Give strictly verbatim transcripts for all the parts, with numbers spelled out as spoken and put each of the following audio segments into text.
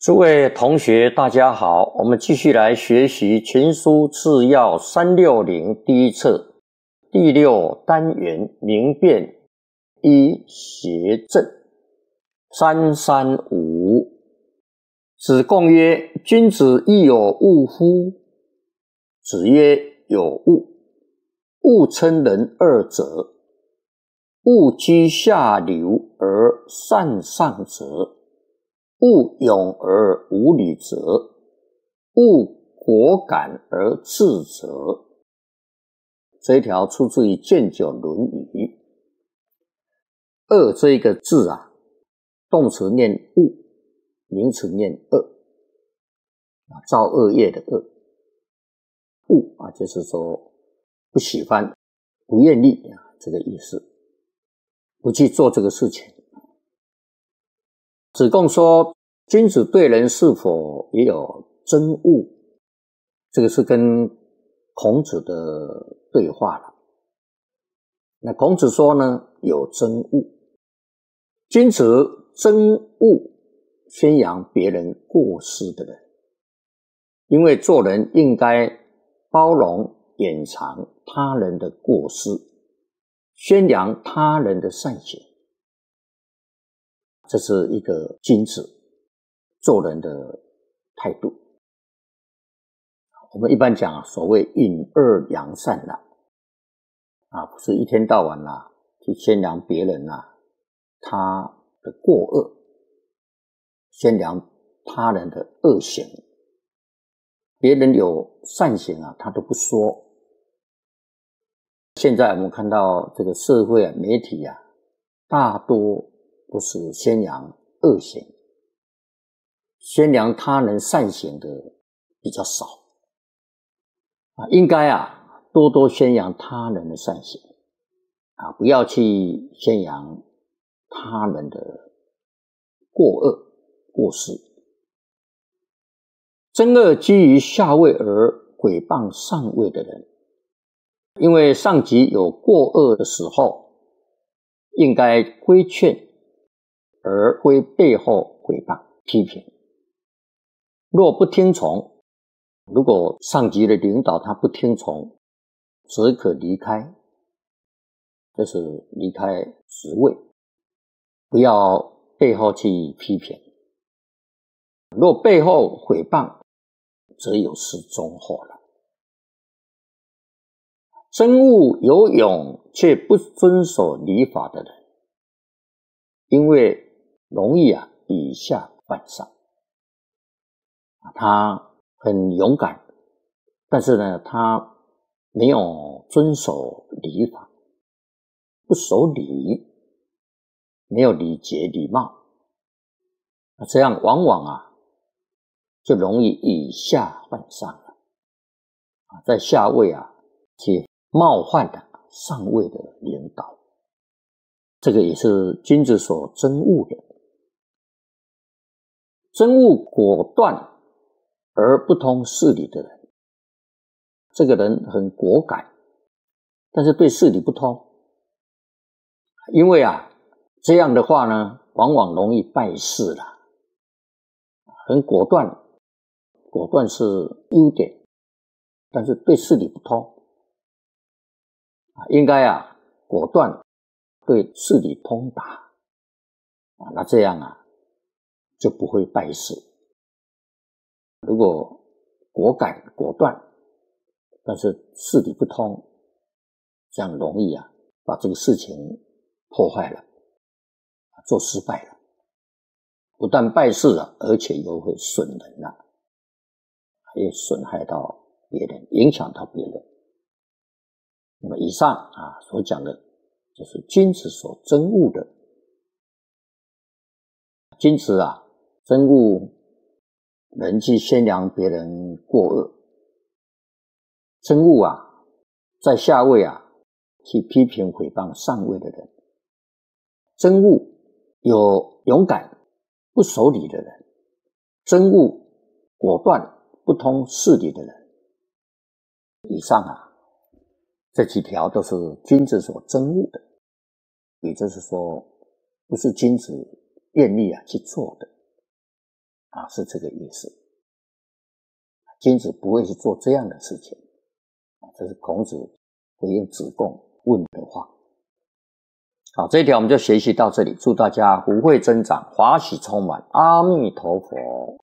诸位同学大家好，我们继续来学习群书治要三六零第一册第六单元明辨一邪正。三三五，子贡曰：君子亦有恶乎？子曰：有恶。恶称人二者，恶居下流而善上者，恶勇而无礼者，恶果敢而智者。这一条出自于建九论语。恶这一个字啊，动词念恶，名词念恶，造恶业的恶。恶啊，就是说不喜欢、不愿意啊，这个意思，不去做这个事情。子贡说，君子对人是否也有憎恶？这个是跟孔子的对话了。那孔子说呢，有憎恶。君子憎恶宣扬别人过失的人，因为做人应该包容掩藏他人的过失，宣扬他人的善行，这是一个君子做人的态度。我们一般讲所谓隐恶扬善啦，啊，不是一天到晚啦去宣扬别人啦他的过恶，宣扬他人的恶行，别人有善行啊，他都不说。现在我们看到这个社会啊、媒体啊，大多都是宣扬恶行，宣扬他人善行的比较少啊，应该啊多多宣扬他人的善行啊，不要去宣扬他人的过恶过失。憎恶居于下位而毁谤上位的人，因为上级有过恶的时候，应该规劝，而非背后毁谤批评。若不听从，如果上级的领导他不听从，则可离开，这是离开职位，不要背后去批评。若背后毁谤，则有失忠厚了。憎恶有勇却不遵守礼法的人，因为容易啊以下犯上。他很勇敢，但是呢，他没有遵守礼法，不守礼，没有礼节礼貌，这样往往啊就容易以下犯上了，在下位啊去冒犯的上位的领导，这个也是君子所憎恶的。憎恶果断而不通事理的人，这个人很果敢，但是对事理不通，因为啊这样的话呢，往往容易败事了。很果断，果断是优点，但是对事理不通，应该啊果断对事理通达，那这样啊就不会败事。如果果敢果断，但是事理不通，这样容易啊把这个事情破坏了，做失败了，不但败事了，而且又会损人了，也损害到别人，影响到别人。那么以上啊所讲的就是君子所憎恶的。君子啊憎恶人去宣扬别人过恶，憎恶啊在下位啊去批评毁谤上位的人，憎恶有勇敢不守礼的人，憎恶果断不通事理的人。以上啊这几条都是君子所憎恶的，也就是说不是君子愿意啊去做的。 啊，是这个意思。君子不会去做这样的事情，这是孔子回应子贡问的话。好，这一条我们就学习到这里，祝大家福慧增长，华喜充满，阿弥陀佛。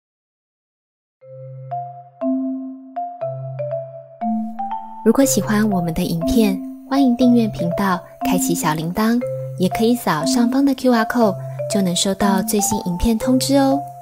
如果喜欢我们的影片，欢迎订阅频道，开启小铃铛，也可以扫上方的 Q R code， 就能收到最新影片通知哦。